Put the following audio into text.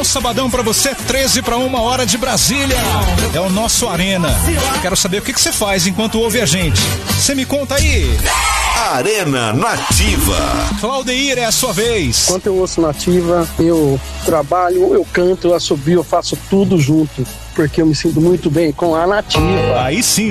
Bom sabadão pra você, 13:01 de Brasília. É o nosso Arena. Quero saber o que você faz enquanto ouve a gente. Você me conta aí. Arena Nativa. Claudeir, é a sua vez. Enquanto eu ouço Nativa, eu trabalho, eu canto, eu assobio, eu faço tudo junto, porque eu me sinto muito bem com a Nativa. Aí sim.